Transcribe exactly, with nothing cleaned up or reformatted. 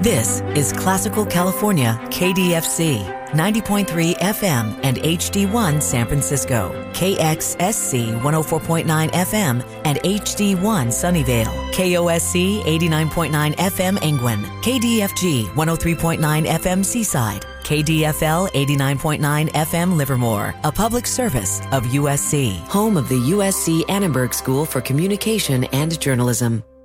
This is Classical California, K D F C, ninety point three F M and H D one San Francisco, K X S C one oh four point nine F M and H D one Sunnyvale, K O S C eighty-nine point nine F M Angwin, K D F G one oh three point nine F M Seaside, K D F L eighty-nine point nine F M Livermore, a public service of U S C, home of the U S C Annenberg School for Communication and Journalism.